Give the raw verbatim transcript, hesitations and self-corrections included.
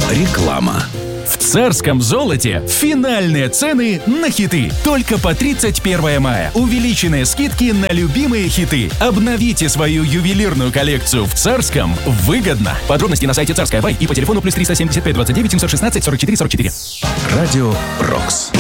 Реклама. В Царском золоте финальные цены на хиты. Только по тридцать первое мая. Увеличенные скидки на любимые хиты. Обновите свою ювелирную коллекцию в Царском выгодно. Подробности на сайте Царская Бай и по телефону плюс триста семьдесят пять двадцать девять семьсот шестнадцать сорок четыре сорок четыре. Радио «Рокс».